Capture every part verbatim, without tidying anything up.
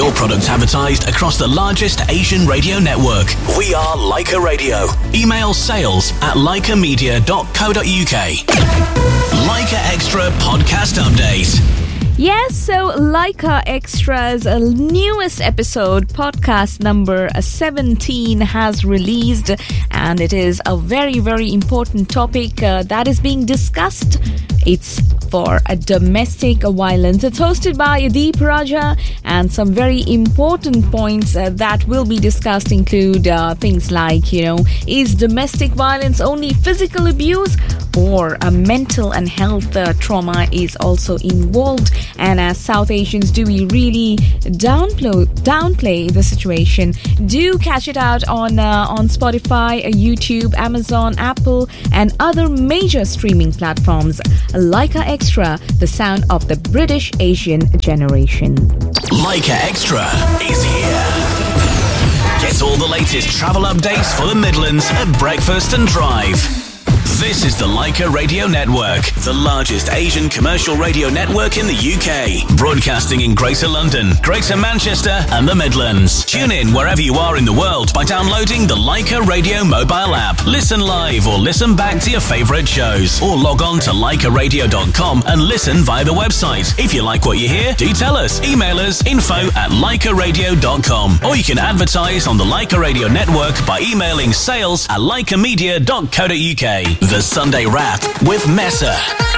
your product advertised across the largest Asian radio network. We are Leica Radio. Email sales at leica media dot co dot uk. Leica Extra Podcast Update. Yes, so Leica Extra's uh, newest episode, podcast number seventeen, has released, and it is a very, very important topic uh, that is being discussed. It's for a domestic violence. It's hosted by Adeep Raja, and some very important points uh, that will be discussed include uh, things like, you know, is domestic violence only physical abuse, or a mental and health uh, trauma is also involved? And as South Asians, do we really downplay downplay the situation? Do catch it out on uh, on Spotify, uh, YouTube, Amazon, Apple, and other major streaming platforms. Leica Extra, the sound of the British Asian generation. Leica Extra is here. Get all the latest travel updates for the Midlands at breakfast and drive. This is the Leica Radio Network, the largest Asian commercial radio network in the U K, broadcasting in Greater London, Greater Manchester and the Midlands. Tune in wherever you are in the world by downloading the Leica Radio mobile app. Listen live or listen back to your favourite shows, or log on to leica radio dot com and listen via the website. If you like what you hear, do tell us. Email us info at leica radio dot com, or you can advertise on the Leica Radio Network by emailing sales at leica media dot co dot uk. The Sunday Wrap with Mesa.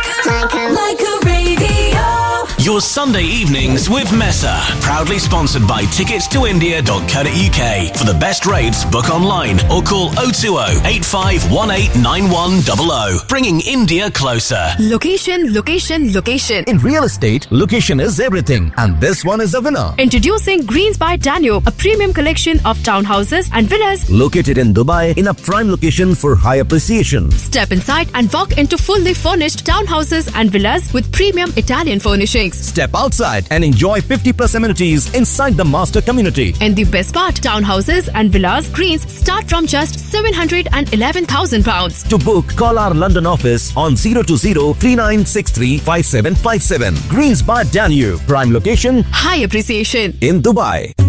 Leica Radio. Your Sunday evenings with Mesa. Proudly sponsored by tickets to india dot co dot uk. For the best rates, book online or call oh two oh, eight five one eight, nine one zero zero. Bringing India closer. Location, location, location. In real estate, location is everything. And this one is the winner. Introducing Greens by Danube, a premium collection of townhouses and villas located in Dubai in a prime location for high appreciation. Step inside and walk into fully furnished townhouses and villas with premium Italian furnishings. Step outside and enjoy fifty plus amenities inside the master community. And the best part, townhouses and villas Greens start from just seven hundred eleven thousand pounds. To book, call our London office on zero two zero, three nine six three, five seven five seven. Greens by Danube, prime location, high appreciation in Dubai.